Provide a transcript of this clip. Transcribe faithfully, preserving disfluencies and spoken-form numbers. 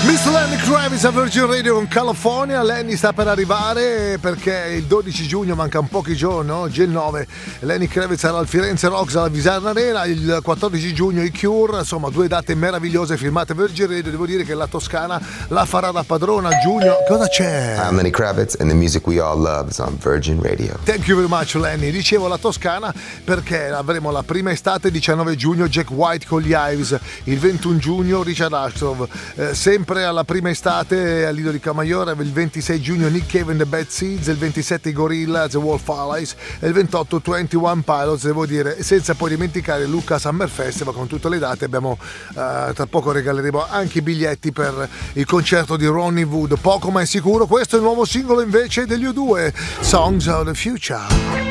Lenny Kravitz a Virgin Radio con California. Lenny sta per arrivare perché il dodici giugno, manca un pochi giorni, no? Oggi è il nove. Lenny Kravitz sarà al Firenze Rocks alla Visarna Arena, il quattordici giugno i Cure, insomma due date meravigliose firmate Virgin Radio. Devo dire che la Toscana la farà da padrona a giugno. Cosa c'è? I'm Lenny Kravitz and the music we all love is on Virgin Radio. Thank you very much Lenny. Dicevo la Toscana perché avremo la prima estate diciannove giugno Jack White con gli Ives, il ventuno giugno Richard Ashcroft, eh, sempre alla prima estate al Lido di Camaiore, il ventisei giugno Nick Cave and the Bad Seeds, il ventisette i Gorilla, The Wolf Allies e il ventotto ventuno Pilots, devo dire, senza poi dimenticare Lucca Summer Festival con tutte le date. Abbiamo eh, tra poco regaleremo anche i biglietti per il concerto di Ronnie Wood, poco ma è sicuro. Questo è il nuovo singolo invece degli U due, Songs of the Future.